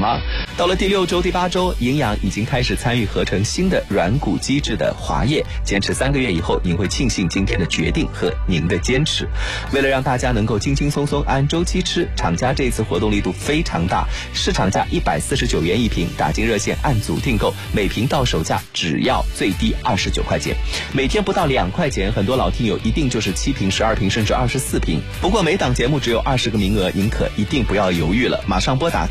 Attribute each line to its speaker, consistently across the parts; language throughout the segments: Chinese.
Speaker 1: 吗？到了第6周、第8周，营养已经开始参与合成新的软骨基质的滑液。坚持3个月以后，您会庆幸今天的决定和您的坚持。为了让大家能够轻轻松松按周期吃，厂家这次活动力度非常大，市场价149元一瓶，打进热线按组订购，每瓶到手价只要最低29块钱，每天不到2块钱，很多老听友一定就是7瓶、12瓶甚至24瓶。不过每档节目只有20个名额，您可一定不要犹豫了，马上拨打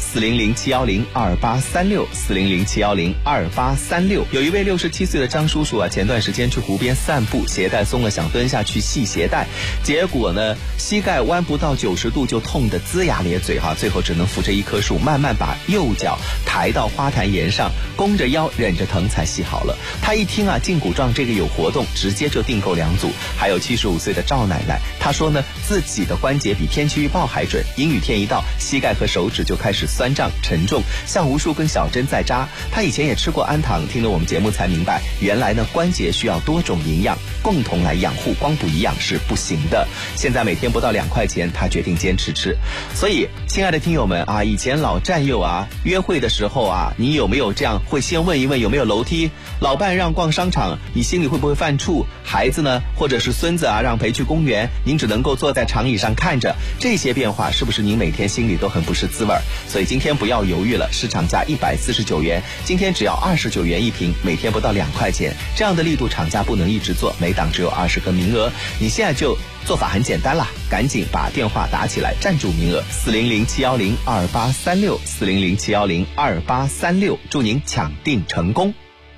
Speaker 1: 400-710-2836，400-710-2836。有一位67岁的张叔叔啊，前段时间去湖边散步，鞋带松了，想蹲下去系鞋带，结果呢，膝盖弯不到90度就痛得龇牙咧嘴最后只能扶着一棵树，慢慢把右脚抬到花坛沿上，弓着腰忍着疼才系好了。他一听啊，胫骨壮这个有活动，直接就订购2组。还有75岁的赵奶奶，她说呢，自己的关节比天气预报还准，阴雨天一到，膝盖和手指就开始酸胀沉重，像无数根小针在扎。她以前也吃过安糖，听了我们节目才明白，原来呢，关节需要多种营养共同来养护，光补营养是不行的。现在每天不到2块钱，她决定坚持吃。所以亲爱的听友们啊，以前老战友啊，约会的时候啊，你有没有这样会先问一问有没有楼梯？老伴让逛商场，你心里会不会犯怵？孩子呢，或者是孙子啊，让陪去公园，您只能够坐在长椅上看着。这些变化是不是您每天心里都很不是滋味？所以今天不要犹豫了，市场价149元，今天只要29元一瓶，每天不到2块钱，这样的力度厂家不能一直做，每档只有20个名额。你现在就做法很简单啦，赶紧把电话打起来，占住名额，400-710-2836， 400-710-2836，祝您抢订成功。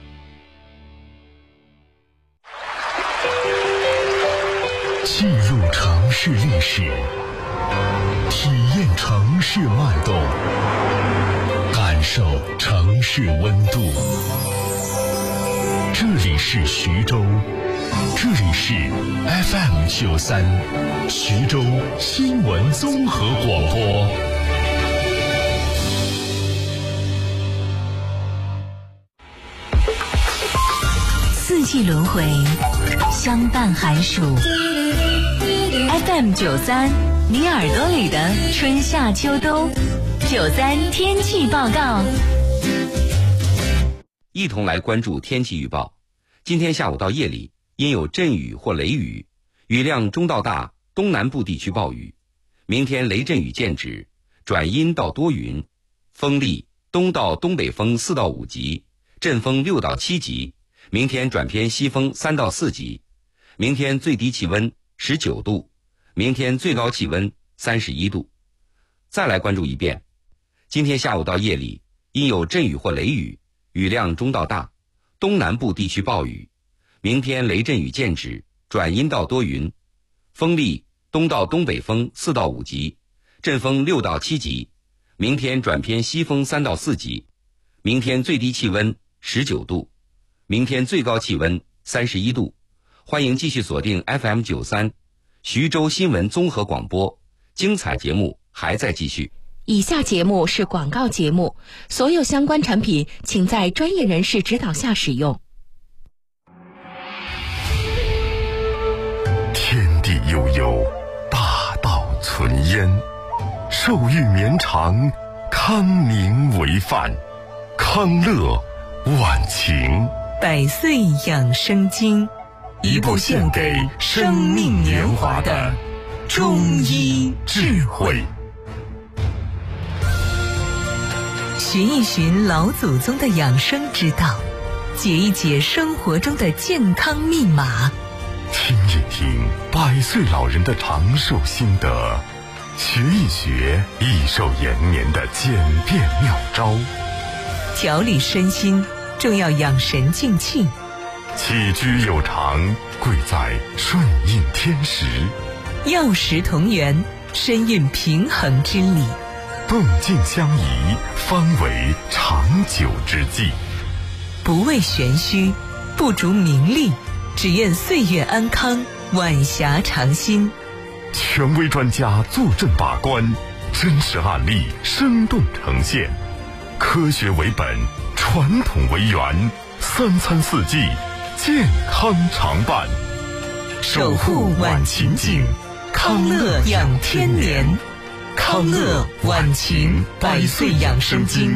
Speaker 2: 进入城市历史，体验城市脉动，感受城市温度。这里是徐州，这里是 FM93 徐州新闻综合广播。
Speaker 3: 四季轮回，相伴寒暑。FM93，你耳朵里的春夏秋冬。93天气报告。
Speaker 4: 一同来关注天气预报。今天下午到夜里，因有阵雨或雷雨，雨量中到大，东南部地区暴雨。明天雷阵雨见止，转阴到多云，风力东到东北风4到5级，阵风6到7级。明天转偏西风3到4级。明天最低气温19度，明天最高气温31度。再来关注一遍，今天下午到夜里，因有阵雨或雷雨，雨量中到大，东南部地区暴雨。明天雷阵雨见止，转阴到多云，风力东到东北风4到5级，阵风6到7级。明天转偏西风3到4级。明天最低气温19度，明天最高气温31度。欢迎继续锁定 FM93 徐州新闻综合广播，精彩节目还在继续。
Speaker 5: 以下节目是广告节目，所有相关产品请在专业人士指导下使用。
Speaker 2: 天地悠悠，大道存焉，寿育绵长，康宁为范，康乐晚晴。
Speaker 3: 百岁养生经，
Speaker 2: 一部献给生命年华的中医智慧。
Speaker 3: 寻一寻老祖宗的养生之道，解一解生活中的健康密码，
Speaker 2: 听一听100岁老人的长寿心得，学一学益寿延年的简便妙招。
Speaker 3: 调理身心重要养神静气，
Speaker 2: 起居有常贵在顺应天时，
Speaker 3: 药食同源深蕴平衡之理，
Speaker 2: 动静相宜方为长久之计。
Speaker 3: 不为玄虚，不逐名利，只愿岁月安康，晚霞长新。
Speaker 2: 权威专家坐镇把关，真实案例生动呈现，科学为本，传统为源，3餐4季健康常伴，
Speaker 3: 守护晚晴景，康乐养天年。康乐晚晴100岁养生经。